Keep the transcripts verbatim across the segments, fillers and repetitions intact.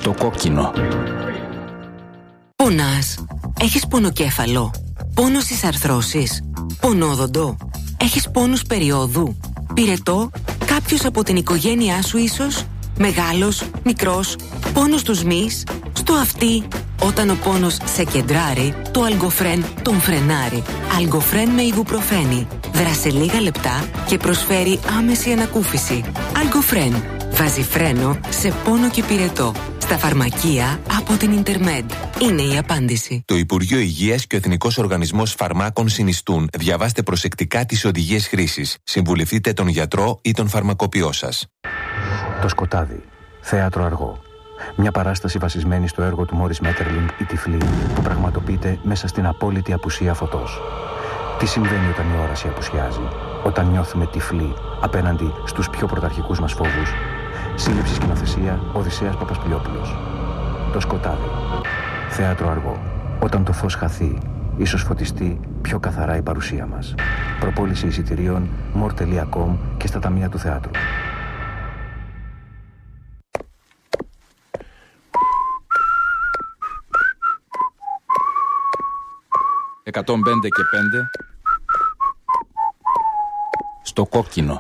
Στο κόκκινο. Πονάς? Έχεις πονοκέφαλο? Πόνο στις αρθρώσεις? Πονόδοντο? Έχεις πόνους περιόδου? Πυρετό? Κάποιος από την οικογένειά σου ίσως? Μεγάλος, μικρός? Πόνος στους μυς? Στο αυτί? Όταν ο πόνος σε κεντράρει, το Αλγκοφρέν τον φρενάρει. Αλγκοφρέν με ιβουπροφένη. Δράσε λίγα λεπτά και προσφέρει άμεση ανακούφιση. Αλγκοφρέν. Βάζει φρένο σε πόνο και πυρετό. Στα φαρμακεία από την Ιντερμέντ. Είναι η απάντηση. Το Υπουργείο Υγείας και ο Εθνικός Οργανισμός Φαρμάκων συνιστούν. Διαβάστε προσεκτικά τις οδηγίες χρήσης. Συμβουλευτείτε τον γιατρό ή τον φαρμακοποιό σας. Το σκοτάδι. Θέατρο αργό. Μια παράσταση βασισμένη στο έργο του Μόρις Μέττερλινγκ «Η Τυφλή» που πραγματοποιείται μέσα στην απόλυτη απουσία φωτός. Τι συμβαίνει όταν η όραση απουσιάζει, όταν νιώθουμε τυφλοί απέναντι στους πιο πρωταρχικούς μας φόβους? Σύλληψη σκηνοθεσία Οδυσσέας Παπασπηλιόπουλος. Το σκοτάδι. Θέατρο αργό. Όταν το φως χαθεί, ίσως φωτιστεί πιο καθαρά η παρουσία μας. Προπόληση εισιτηρίων μορ τελεία κομ και στα ταμεία του θεάτρου. εκατόν πέντε και πέντε. Στο κόκκινο.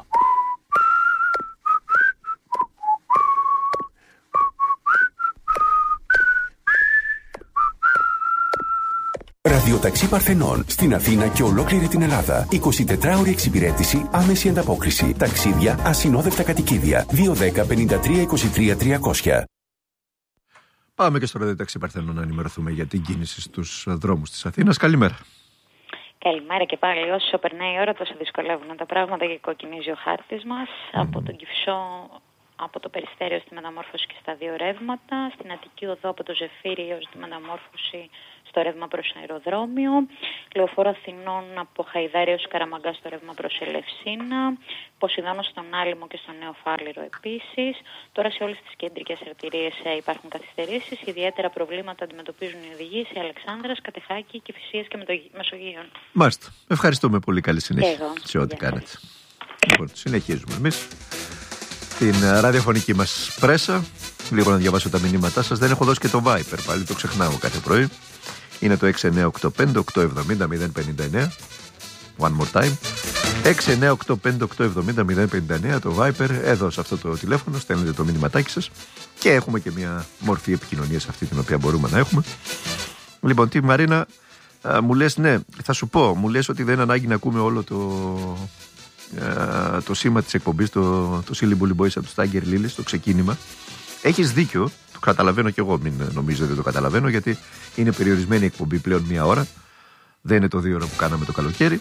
Ραδιοταξί Παρθενών στην Αθήνα και ολόκληρη την Ελλάδα. εικοσιτετράωρη εξυπηρέτηση, άμεση ανταπόκριση. Ταξίδια, ασυνόδευτα κατοικίδια. δύο δέκα πενήντα τρία είκοσι τρία τριακόσια. Πάμε και στο Ραδιοταξί Παρθενών να ενημερωθούμε για την κίνηση στους δρόμους της Αθήνας. Καλημέρα. Καλημέρα και πάλι. Όσο περνάει η ώρα, τόσο δυσκολεύουν τα πράγματα και κοκκινίζει ο χάρτης μας. Mm. Από τον Κυφσό, από το Περιστέριο στη μεταμόρφωση και στα δύο ρεύματα. Στην Αττική Οδό από το Ζεφύρι έως τη μεταμόρφωση στο ρεύμα προς αεροδρόμιο. Λεωφόρο Αθηνών από Χαϊδάρη έως Καραμαγκά στο ρεύμα προς Ελευσίνα. Ποσειδώνο στον Άλυμο και στο Νέο Φάληρο επίσης. Τώρα σε όλες τις κεντρικές αρτηρίες υπάρχουν καθυστερήσεις. Ιδιαίτερα προβλήματα αντιμετωπίζουν οι οδηγοί σε Αλεξάνδρας, Κατεχάκη, Κηφισίας και Μεσογείων. Μάλιστα. Ευχαριστούμε πολύ. Καλή συνέχεια σε ό,τι Γεια κάνετε. Λοιπόν, συνεχίζουμε εμείς την ραδιοφωνική μας πρέσα. Λίγο να διαβάσω τα μηνύματά σας. Δεν έχω δώσει και το Viper, πάλι το ξεχνάω κάθε πρωί. Είναι το έξι εννιά οκτώ πέντε οκτώ εβδομήντα μηδέν πενήντα εννέα. One more time. έξι εννιά οκτώ πέντε οκτώ εβδομήντα μηδέν πενήντα εννέα το Viper. Εδώ σε αυτό το τηλέφωνο στέλνετε το μηνυματάκι σας. Και έχουμε και μια μορφή επικοινωνίας αυτή την οποία μπορούμε να έχουμε. Λοιπόν, τι Μαρίνα, α, μου λες, ναι, θα σου πω, μου λες ότι δεν είναι ανάγκη να ακούμε όλο το, α, το σήμα της εκπομπής, το, το Silly Bully Boys από το Stagger Lily, το ξεκίνημα. Έχεις δίκιο. Το καταλαβαίνω κι εγώ, μην νομίζετε δεν το καταλαβαίνω, γιατί είναι περιορισμένη η εκπομπή πλέον μία ώρα. Δεν είναι το δύο ώρα που κάναμε το καλοκαίρι.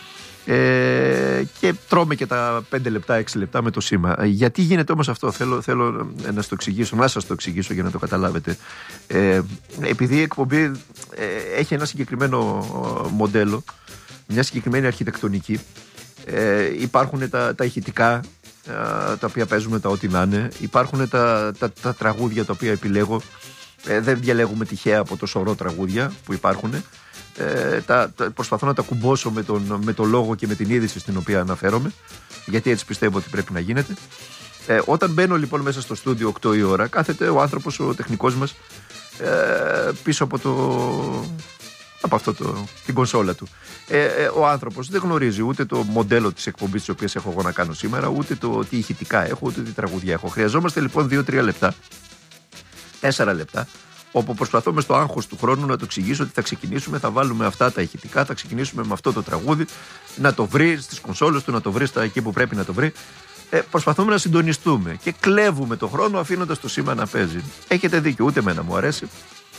Ε, και τρώμε και τα πέντε λεπτά, έξι λεπτά με το σήμα. Γιατί γίνεται όμως αυτό? Θέλω, θέλω να σας το εξηγήσω, να σας το εξηγήσω για να το καταλάβετε. Ε, επειδή η εκπομπή ε, έχει ένα συγκεκριμένο μοντέλο, μια συγκεκριμένη αρχιτεκτονική, ε, υπάρχουν τα, τα ηχητικά, τα οποία παίζουμε, τα ό,τι να είναι. Υπάρχουν τα, τα, τα τραγούδια τα οποία επιλέγω. Ε, δεν διαλέγουμε τυχαία από το σωρό τραγούδια που υπάρχουν. Ε, τα, τα, προσπαθώ να τα κουμπώσω με τον, με τον λόγο και με την είδηση στην οποία αναφέρομαι, γιατί έτσι πιστεύω ότι πρέπει να γίνεται. Ε, όταν μπαίνω λοιπόν μέσα στο στούντιο οκτώ η ώρα, κάθεται ο άνθρωπος, ο τεχνικός μας, ε, πίσω από το... από αυτό το, την κονσόλα του. Ε, ε, ο άνθρωπος δεν γνωρίζει ούτε το μοντέλο της εκπομπής της οποίας έχω εγώ να κάνω σήμερα, ούτε το τι ηχητικά έχω, ούτε τι τραγουδιά έχω. Χρειαζόμαστε λοιπόν δύο τρία λεπτά, τέσσερα λεπτά, όπου προσπαθώ στο άγχος του χρόνου να το εξηγήσω ότι θα ξεκινήσουμε, θα βάλουμε αυτά τα ηχητικά, θα ξεκινήσουμε με αυτό το τραγούδι, να το βρει στις κονσόλες του, να το βρει στα εκεί που πρέπει να το βρει. Ε, προσπαθούμε να συντονιστούμε και κλέβουμε το χρόνο αφήνοντας το σήμα να παίζει. Έχετε δίκιο, ούτε εμένα μου αρέσει.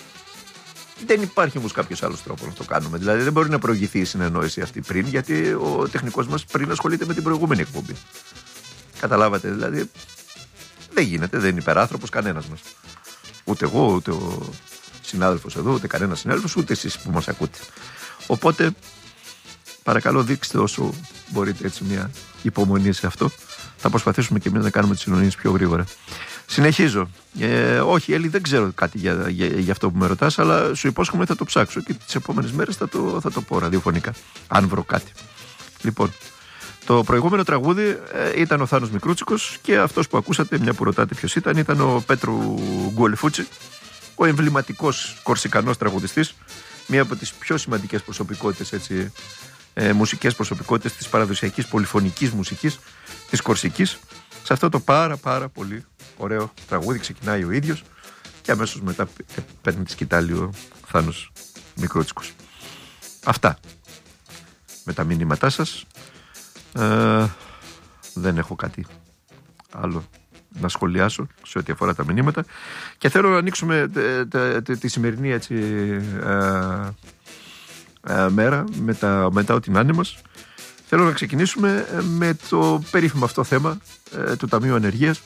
Δεν υπάρχει όμως κάποιος άλλος τρόπος να το κάνουμε. Δηλαδή δεν μπορεί να προηγηθεί η συνεννόηση αυτή πριν, γιατί ο τεχνικός μας πριν ασχολείται με την προηγούμενη εκπομπή. Καταλάβατε, δηλαδή δεν γίνεται, δεν είναι υπεράνθρωπος κανένας μας. Ούτε εγώ, ούτε ο συνάδελφος εδώ, ούτε κανένας συνάδελφος, ούτε εσείς που μας ακούτε. Οπότε παρακαλώ δείξτε όσο μπορείτε έτσι μια υπομονή σε αυτό. Θα προσπαθήσουμε και εμείς να κάνουμε τις συνονίες πιο γρήγορα. Συνεχίζω. Ε, όχι, Έλλη, δεν ξέρω κάτι για, για, για αυτό που με ρωτάς, αλλά σου υπόσχομαι θα το ψάξω και τις επόμενες μέρες θα το, θα το πω ραδιοφωνικά, αν βρω κάτι. Λοιπόν, Το προηγούμενο τραγούδι ε, ήταν ο Θάνος Μικρούτσικος και αυτός που ακούσατε, μια που ρωτάτε ποιος ήταν, ήταν ο Πέτρου Γκουελφούτσι, ο εμβληματικός κορσικανός τραγουδιστής, μία από τις πιο σημαντικές προσωπικότητες, έτσι, ε, μουσικές προσωπικότητες της παραδοσιακής πολυφωνικής μουσικής της Κορσικής. Σε αυτό το πάρα πάρα πολύ ωραίο τραγούδι ξεκινάει ο ίδιος και αμέσως μετά παίρνει τη σκητάλη ο Θάνος Μικρούτσικος. Αυτά με τα μηνύματά σας. Ε, δεν έχω κάτι άλλο να σχολιάσω σε ό,τι αφορά τα μηνύματα και θέλω να ανοίξουμε τη, τη, τη σημερινή, έτσι, ε, ε, μέρα μετά, μετά ό,τι να είναι μας. Θέλω να ξεκινήσουμε με το περίφημο αυτό θέμα ε, του Ταμείου Ανεργίας,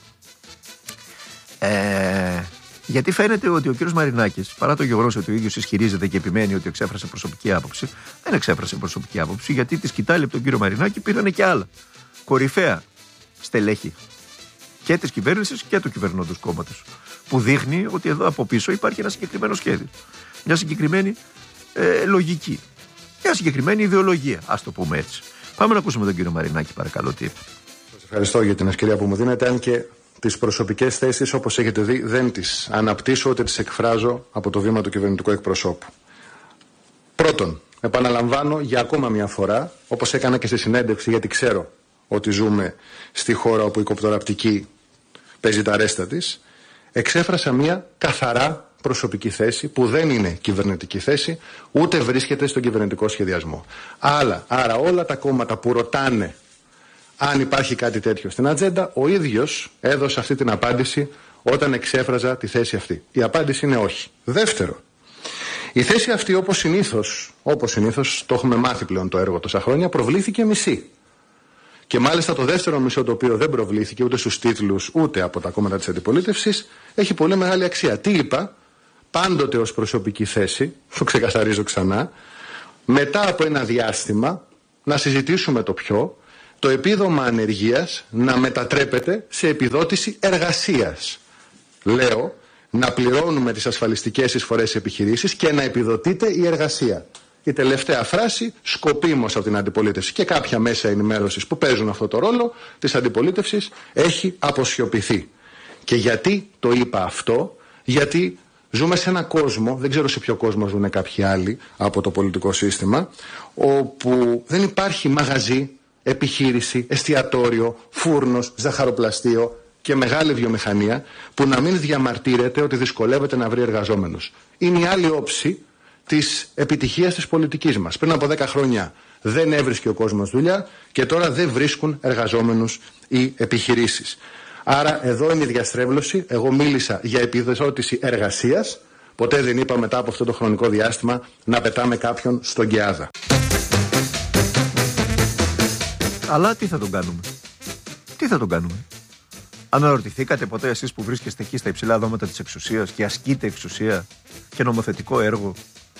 ε, γιατί φαίνεται ότι ο κύριος Μαρινάκης, παρά το γεγονός ότι ο ίδιος ισχυρίζεται και επιμένει ότι εξέφρασε προσωπική άποψη, δεν εξέφρασε προσωπική άποψη, γιατί τη σκητάλη από τον κύριο Μαρινάκη πήραν και άλλα κορυφαία στελέχη και της κυβέρνησης και του κυβερνώντος κόμματος, που δείχνει ότι εδώ από πίσω υπάρχει ένα συγκεκριμένο σχέδιο, μια συγκεκριμένη ε, λογική, μια συγκεκριμένη ιδεολογία, ας το πούμε έτσι. Πάμε να ακούσουμε τον κύριο Μαρινάκη, παρακαλώ, τι είπε. Σας ευχαριστώ για την ευκαιρία που μου δίνετε, αν και τις προσωπικές θέσεις, όπως έχετε δει, δεν τις αναπτύσσω ούτε τις εκφράζω από το βήμα του κυβερνητικού εκπροσώπου. Πρώτον, επαναλαμβάνω για ακόμα μια φορά, όπως έκανα και στη συνέντευξη, γιατί ξέρω ότι ζούμε στη χώρα όπου η κοπτοραπτική παίζει τα ρέστα της, εξέφρασα μια καθαρά προσωπική θέση που δεν είναι κυβερνητική θέση, ούτε βρίσκεται στον κυβερνητικό σχεδιασμό. Άλλα, άρα όλα τα κόμματα που ρωτάνε αν υπάρχει κάτι τέτοιο στην ατζέντα, ο ίδιος έδωσε αυτή την απάντηση όταν εξέφραζα τη θέση αυτή. Η απάντηση είναι όχι. Δεύτερο, η θέση αυτή, όπως συνήθως, όπως συνήθως, το έχουμε μάθει πλέον το έργο τόσα χρόνια, προβλήθηκε μισή. Και μάλιστα το δεύτερο μισό, το οποίο δεν προβλήθηκε ούτε στους τίτλους ούτε από τα κόμματα της αντιπολίτευσης, έχει πολύ μεγάλη αξία. Τι είπα? Πάντοτε ως προσωπική θέση, το ξεκαθαρίζω ξανά, μετά από ένα διάστημα να συζητήσουμε το ποιο, το επίδομα ανεργίας να μετατρέπεται σε επιδότηση εργασίας. Λέω να πληρώνουμε τις ασφαλιστικές εισφορές επιχειρήσεις και να επιδοτείται η εργασία. Η τελευταία φράση σκοπίμως από την αντιπολίτευση και κάποια μέσα ενημέρωσης που παίζουν αυτό το ρόλο της αντιπολίτευσης έχει αποσιωπηθεί. Και γιατί το είπα αυτό? Γιατί ζούμε σε ένα κόσμο, δεν ξέρω σε ποιο κόσμο ζουν κάποιοι άλλοι από το πολιτικό σύστημα, όπου δεν υπάρχει μαγαζί, επιχείρηση, εστιατόριο, φούρνος, ζαχαροπλαστείο και μεγάλη βιομηχανία που να μην διαμαρτύρεται ότι δυσκολεύεται να βρει εργαζόμενους. Είναι η άλλη όψη της επιτυχίας της πολιτικής μας. Πριν από δέκα χρόνια δεν έβρισκε ο κόσμος δουλειά και τώρα δεν βρίσκουν εργαζόμενους οι επιχειρήσεις. Άρα εδώ είναι η διαστρέβλωση. Εγώ μίλησα για επιδότηση εργασίας. Ποτέ δεν είπα μετά από αυτό το χρονικό διάστημα να πετάμε κάποιον στον Κεάδα. Αλλά τι θα τον κάνουμε? Τι θα τον κάνουμε? Αναρωτηθήκατε ποτέ εσείς που βρίσκεστε εκεί στα υψηλά δώματα της εξουσίας και ασκείτε εξουσία και νομοθετικό έργο,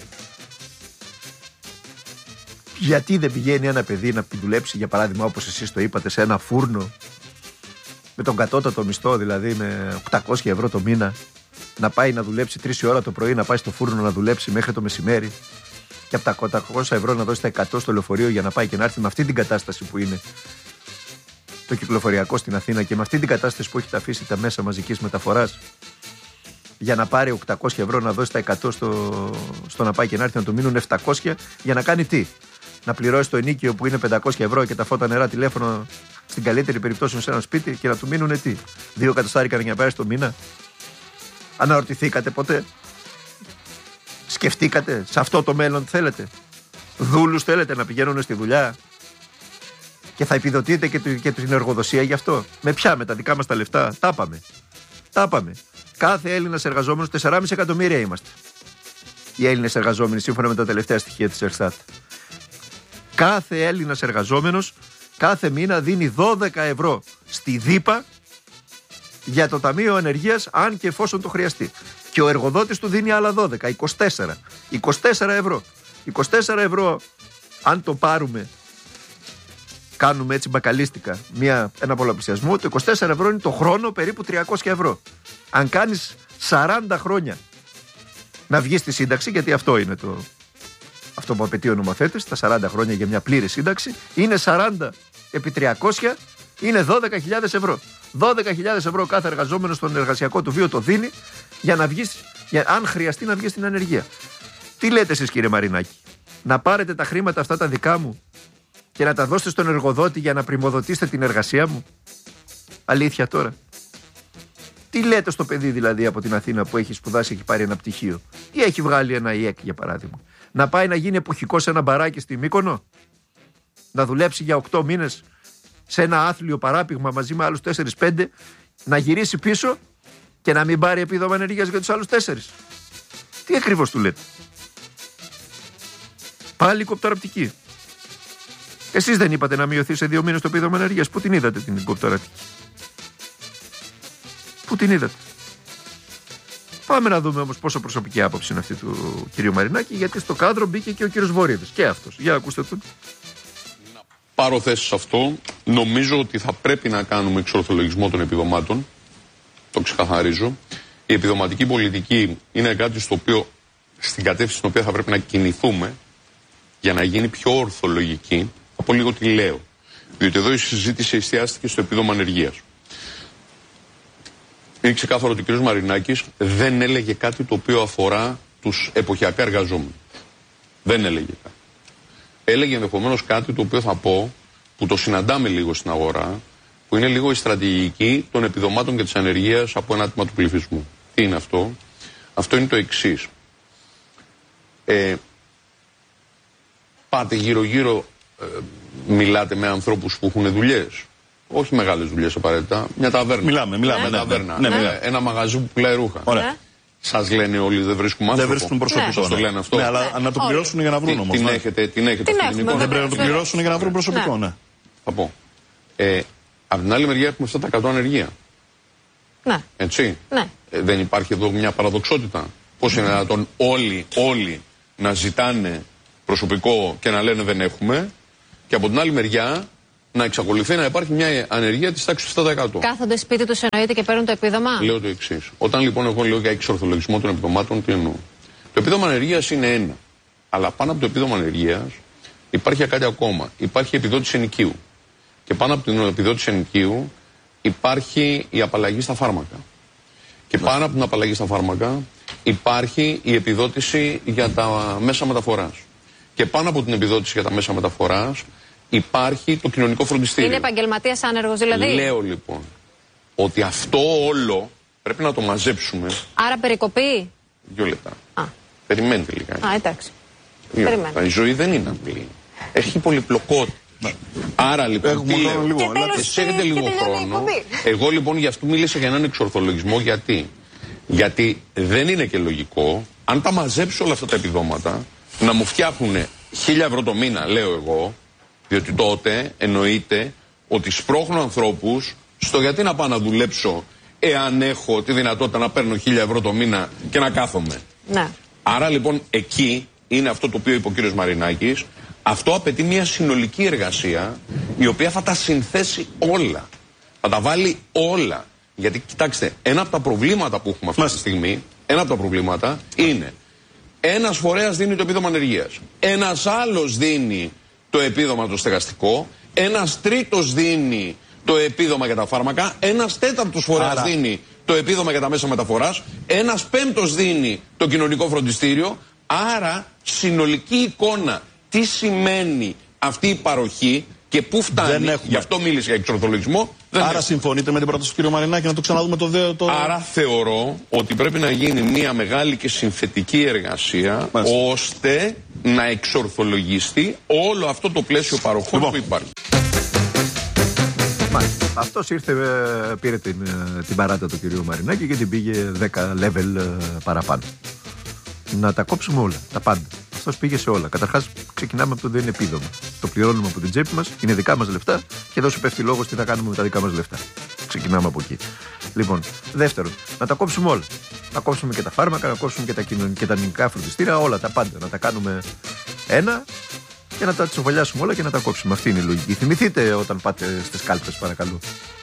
γιατί δεν πηγαίνει ένα παιδί να δουλέψει, για παράδειγμα, όπως εσείς το είπατε, σε ένα φούρνο με τον κατώτατο μισθό, δηλαδή με οκτακόσια ευρώ το μήνα, να πάει να δουλέψει τρεις η ώρα το πρωί, να πάει στο φούρνο να δουλέψει μέχρι το μεσημέρι και από τα οκτακόσια ευρώ να δώσει τα εκατό στο λεωφορείο για να πάει και να έρθει με αυτή την κατάσταση που είναι το κυκλοφοριακό στην Αθήνα και με αυτή την κατάσταση που έχει τα αφήσει τα μέσα μαζικής μεταφοράς, για να πάρει οκτακόσια ευρώ να δώσει τα εκατό στο, στο να πάει και να έρθει, να του μείνουν επτακόσια, για να κάνει τι? Να πληρώσει το ενοίκιο που είναι πεντακόσια ευρώ και τα φώτα, νερά, τηλέφωνο, στην καλύτερη περίπτωση σε ένα σπίτι, και να του μείνουν τι? Δύο εκατοστάρικα για να πάρει το μήνα? Αναρωτηθήκατε ποτέ? Σκεφτήκατε σε αυτό το μέλλον θέλετε? Δούλους θέλετε να πηγαίνουν στη δουλειά και θα επιδοτείτε και, και την εργοδοσία γι' αυτό? Με ποια? Με τα δικά μας τα λεφτά? Τα πάμε. Τα πάμε. Κάθε Έλληνας εργαζόμενος, τέσσερα κόμμα πέντε εκατομμύρια είμαστε οι Έλληνες εργαζόμενοι, σύμφωνα με τα τελευταία στοιχεία της Ερστάτ. Κάθε Έλληνας εργαζόμενος κάθε μήνα δίνει δώδεκα ευρώ στη ΔΥΠΑ για το Ταμείο Ανεργίας, αν και εφόσον το χρειαστεί. Και ο εργοδότης του δίνει άλλα δώδεκα, είκοσι τέσσερα. είκοσι τέσσερα ευρώ. είκοσι τέσσερα ευρώ, αν το πάρουμε, κάνουμε έτσι μπακαλίστικα μια, ένα πολλαπλασιασμό, το είκοσι τέσσερα ευρώ είναι το χρόνο περίπου τριακόσια ευρώ. Αν κάνεις σαράντα χρόνια να βγεις στη σύνταξη, γιατί αυτό είναι το, αυτό που απαιτεί ο νομοθέτης, τα σαράντα χρόνια για μια πλήρη σύνταξη, είναι σαράντα επί τριακόσια είναι δώδεκα χιλιάδες ευρώ. δώδεκα χιλιάδες ευρώ κάθε εργαζόμενο στον εργασιακό του βίο το δίνει για να βγεις, για, αν χρειαστεί να βγει στην ανεργία. Τι λέτε εσείς, κύριε Μαρινάκη? Να πάρετε τα χρήματα αυτά τα δικά μου και να τα δώσετε στον εργοδότη για να πρημοδοτήσετε την εργασία μου? Αλήθεια τώρα? Τι λέτε στο παιδί δηλαδή από την Αθήνα που έχει σπουδάσει, έχει πάρει ένα πτυχίο ή έχει βγάλει ένα ΙΕΚ για παράδειγμα, να πάει να γίνει εποχικό σε ένα μπαράκι στη Μύκονο, να δουλέψει για οκτώ μήνες σε ένα άθλιο παράπηγμα μαζί με άλλους τέσσερις πέντε, να γυρίσει πίσω και να μην πάρει επίδομα ανεργίας για τους άλλους τέσσερις? Τι ακριβώς του λέτε? Πάλι κοπτοραπτική. Εσείς δεν είπατε να μειωθεί σε δύο μήνες το επίδομα ανεργίας? Πού την είδατε την κοπτοραπτική? Πού την είδατε? Πάμε να δούμε όμως πόσο προσωπική άποψη είναι αυτή του κυρίου Μαρινάκη, γιατί στο κάδρο μπήκε και ο κύριος Βορίδης και αυτός. Για ακούστε τον. Να πάρω θέση σε αυτό. Νομίζω ότι θα πρέπει να κάνουμε εξορθολογισμό των επιδομάτων. Το ξεκαθαρίζω. Η επιδοματική πολιτική είναι κάτι στο οποίο, στην κατεύθυνση στην οποία θα πρέπει να κινηθούμε για να γίνει πιο ορθολογική. Από λίγο τι λέω. Διότι εδώ η συζήτηση εστιάστηκε στο επίδομα ανεργίας. Είναι ξεκάθαρο ότι ο κ. Μαρινάκης δεν έλεγε κάτι το οποίο αφορά τους εποχιακά εργαζόμενους. Δεν έλεγε κάτι. Έλεγε ενδεχομένως κάτι το οποίο θα πω, που το συναντάμε λίγο στην αγορά, που είναι λίγο η στρατηγική των επιδομάτων και της ανεργίας από ένα τμήμα του πληθυσμού. Τι είναι αυτό? Αυτό είναι το εξής. Ε, πάτε γύρω-γύρω, ε, μιλάτε με ανθρώπους που έχουν δουλειές. Όχι μεγάλες δουλειές απαραίτητα. Μια ταβέρνα. Μιλάμε, μιλάμε. Μια Ναι, ταβέρνα. ναι, ναι, Ναι, ναι. ένα μαγαζί που πουλάει ρούχα. Ωραία. Σας λένε όλοι δεν βρίσκουμε άνθρωπο? Δεν βρίσκουν προσωπικό. Σας το λένε αυτό? Ναι, αλλά να το πληρώσουν για να βρουν όμως. Την Ναι. έχετε, την έχετε Την αυτή έχουμε, εικόνα? Δεν πρέπει να το πληρώσουν για να βρουν προσωπικό, ναι. Θα πω. Ε, από την άλλη μεριά έχουμε επτά τοις εκατό ανεργία. Ναι. Έτσι. Ναι. Ε, δεν υπάρχει εδώ μια παραδοξότητα? Πώς είναι δυνατόν όλοι, όλοι να ζητάνε προσωπικό και να λένε δεν έχουμε, και από την άλλη μεριά να εξακολουθεί να υπάρχει μια ανεργία της τάξης του επτά τοις εκατό. Κάθονται σπίτι τους εννοείται και παίρνουν το επίδομα. Λέω το εξής. Όταν λοιπόν εγώ λέω για εξορθολογισμό των επιδομάτων, τι εννοώ? Το επίδομα ανεργίας είναι ένα. Αλλά πάνω από το επίδομα ανεργίας υπάρχει κάτι ακόμα. Υπάρχει η επιδότηση ενοικίου. Και πάνω από την επιδότηση ενοικίου υπάρχει η απαλλαγή στα φάρμακα. Και πάνω από την απαλλαγή στα φάρμακα υπάρχει η επιδότηση για τα μέσα μεταφοράς. Και πάνω από την επιδότηση για τα μέσα μεταφοράς υπάρχει το κοινωνικό φροντιστήριο. Είναι επαγγελματίας άνεργος δηλαδή. Λέω λοιπόν ότι αυτό όλο πρέπει να το μαζέψουμε. Άρα περικοπή. Δύο λεπτά. Α. Περιμένετε λίγα. Α, εντάξει. Δύο Περιμένω. λεπτά. Η ζωή δεν είναι απλή. Έχει πολυπλοκότητα. Άρα λοιπόν. Έχουμε τι χρόνο λέω? λίγο. Και αλλά- τέλος, Εσείς έχετε και λίγο τελειώνει η χρόνο. εκπομπή. Εγώ λοιπόν γι' αυτό μίλησα για έναν εξορθολογισμό. Γιατί? Γιατί δεν είναι και λογικό, αν τα μαζέψω όλα αυτά τα επιδόματα, να μου φτιάχνουν χίλια ευρώ το μήνα, λέω εγώ, διότι τότε εννοείται ότι σπρώχνω ανθρώπους στο γιατί να πάω να δουλέψω εάν έχω τη δυνατότητα να παίρνω χίλια ευρώ το μήνα και να κάθομαι. Ναι. Άρα λοιπόν εκεί είναι αυτό το οποίο είπε ο κύριος Μαρινάκης. Αυτό απαιτεί μια συνολική εργασία η οποία θα τα συνθέσει όλα. Θα τα βάλει όλα. Γιατί κοιτάξτε, ένα από τα προβλήματα που έχουμε αυτή τη στιγμή, ένα από τα προβλήματα είναι ένας φορέας δίνει το επίδομα ανεργίας. Ένας άλλος δίνει το επίδομα το στεγαστικό. Ένας τρίτος δίνει το επίδομα για τα φάρμακα. Ένας τέταρτος φορέας Άρα... δίνει το επίδομα για τα μέσα μεταφοράς. Ένας πέμπτος δίνει το κοινωνικό φροντιστήριο. Άρα συνολική εικόνα τι σημαίνει αυτή η παροχή και πού φτάνει. Γι' αυτό μίλησε για εξορθολογισμό. Άρα έχουμε. Συμφωνείτε με την πρόταση του κ. Μαρινάκη να το ξαναδούμε το δύο. Το... Άρα θεωρώ ότι πρέπει να γίνει μια μεγάλη και συνθετική εργασία Μάλιστα. ώστε να εξορθολογιστεί όλο αυτό το πλαίσιο παροχών λοιπόν. που υπάρχει. Μάλιστα. Αυτός ήρθε, πήρε την, την παράτα του κ. Μαρινάκη και την πήγε δέκα level παραπάνω. Να τα κόψουμε όλα, τα πάντα. Αυτός πήγε σε όλα. Καταρχάς, ξεκινάμε από το δεν είναι επίδομα. Το πληρώνουμε από την τσέπη μας, είναι δικά μας λεφτά και εδώ σου πέφτει λόγος τι θα κάνουμε με τα δικά μας λεφτά. Ξεκινάμε από εκεί. Λοιπόν, δεύτερον, να τα κόψουμε όλα. Να κόψουμε και τα φάρμακα, να κόψουμε και τα κοινωνικά φροντιστήρια, όλα τα πάντα. Να τα κάνουμε ένα και να τα τσοβολιάσουμε όλα και να τα κόψουμε. Αυτή είναι η λογική. Θυμηθείτε όταν πάτε στις κάλπες, παρακαλώ.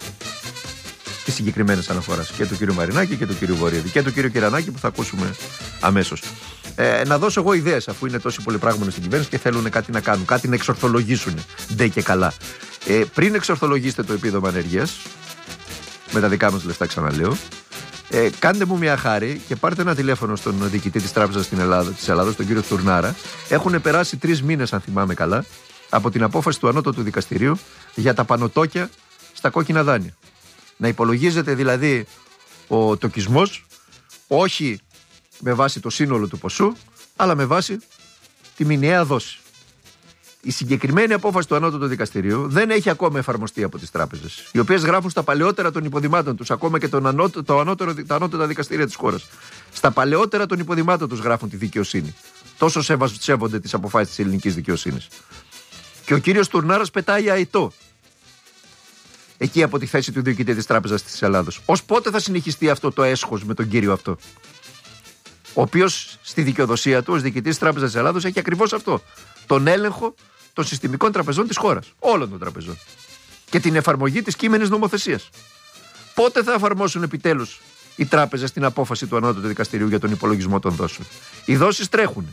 Τις συγκεκριμένες αναφορές και του κ. Μαρινάκη και του κ. Βορίδη και του κ. Κυρανάκη που θα ακούσουμε αμέσως. Ε, να δώσω εγώ ιδέες, αφού είναι τόσοι πολλοί πράγματες στην κυβέρνηση και θέλουν κάτι να κάνουν, κάτι να εξορθολογήσουν. Ντε και καλά. Ε, πριν εξορθολογήσετε το επίδομα ανεργίας, με τα δικά μας λεφτά ξαναλέω, ε, κάντε μου μια χάρη και πάρτε ένα τηλέφωνο στον διοικητή της Τράπεζας στην Ελλάδα, της Ελλάδος, τον κύριο Τουρνάρα. Έχουν περάσει τρεις μήνες, αν θυμάμαι καλά, από την απόφαση του Ανώτατου Δικαστηρίου για τα πανωτόκια στα κόκκινα δάνεια. Να υπολογίζεται δηλαδή ο τοκισμός όχι με βάση το σύνολο του ποσού, αλλά με βάση τη μηνιαία δόση. Η συγκεκριμένη απόφαση του Ανώτατου Δικαστηρίου δεν έχει ακόμα εφαρμοστεί από τις τράπεζες, οι οποίες γράφουν στα παλαιότερα των υποδημάτων τους, ακόμα και τον ανώτε, το ανώτερο, τα ανώτατα δικαστήρια της χώρας. Στα παλαιότερα των υποδημάτων τους γράφουν τη δικαιοσύνη. Τόσο σέβονται τις αποφάσεις της ελληνικής δικαιοσύνης. Και ο κύριος Τουρνάρας πετάει αητό εκεί από τη θέση του διοικητή της Τράπεζας της Ελλάδος. Ως πότε θα συνεχιστεί αυτό το έσχος με τον κύριο αυτό, ο οποίος στη δικαιοδοσία του ως διοικητής της Τράπεζας της Ελλάδος έχει ακριβώς αυτό, τον έλεγχο των συστημικών τραπεζών της χώρας, όλων των τραπεζών, και την εφαρμογή της κείμενης νομοθεσίας. Πότε θα εφαρμόσουν επιτέλους οι τράπεζες την απόφαση του Ανώτατου Δικαστηρίου για τον υπολογισμό των δόσεων? Οι δόσεις τρέχουν.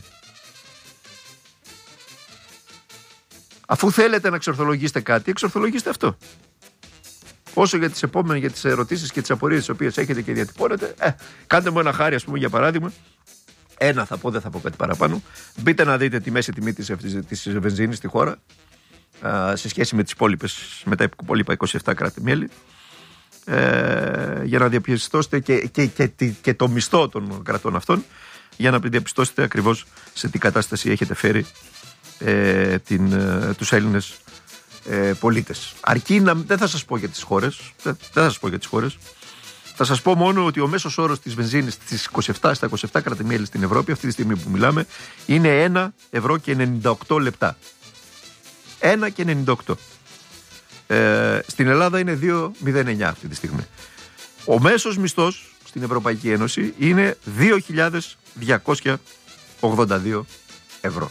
Αφού θέλετε να εξορθολογήσετε κάτι, εξορθολογήστε αυτό. Όσο για τις επόμενες, για τις ερωτήσεις και τις απορίες τις οποίες έχετε και διατυπώνετε, ε, κάντε μου ένα χάρη, ας πούμε, για παράδειγμα. Ένα θα πω, δεν θα πω κάτι παραπάνω. Μπείτε να δείτε τη μέση τιμή της, της βενζίνης στη χώρα α, σε σχέση με τις υπόλοιπες, με τα υπόλοιπα είκοσι επτά κράτη-μέλη, ε, για να διαπιστώσετε και, και, και, και, και το μισθό των κρατών αυτών, για να διαπιστώσετε ακριβώς σε τι κατάσταση έχετε φέρει ε, την, ε, τους Έλληνες ε, πολίτες. Αρκεί να, δεν θα σας πω για τις χώρες, δεν, δεν θα σας πω για τις χώρες. Θα σας πω μόνο ότι ο μέσος όρος της βενζίνης στις είκοσι επτά, στα είκοσι επτά κράτη-μέλη στην Ευρώπη αυτή τη στιγμή που μιλάμε είναι ένα ευρώ και ενενήντα οκτώ λεπτά. ένα και ενενήντα οκτώ. Ε, στην Ελλάδα είναι δύο κόμμα μηδέν εννιά αυτή τη στιγμή. Ο μέσος μισθός στην Ευρωπαϊκή Ένωση είναι δύο χιλιάδες διακόσια ογδόντα δύο ευρώ.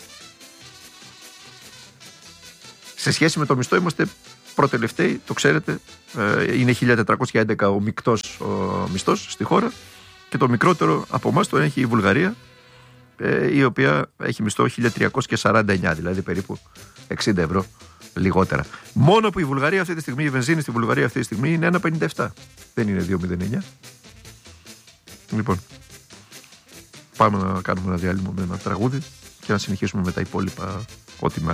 Σε σχέση με το μισθό είμαστε προτελευταίοι, το ξέρετε, είναι χίλια τετρακόσια έντεκα ο μεικτός ο μισθός στη χώρα και το μικρότερο από εμάς το έχει η Βουλγαρία, η οποία έχει μισθό χίλια τριακόσια σαράντα εννιά, δηλαδή περίπου εξήντα ευρώ λιγότερα. Μόνο που η Βουλγαρία αυτή τη στιγμή, η βενζίνη στη Βουλγαρία αυτή τη στιγμή είναι ένα πενήντα επτά, δεν είναι δύο κόμμα μηδέν εννιά. Λοιπόν, πάμε να κάνουμε ένα διάλειμμα με ένα τραγούδι και να συνεχίσουμε με τα υπόλοιπα ό,τι με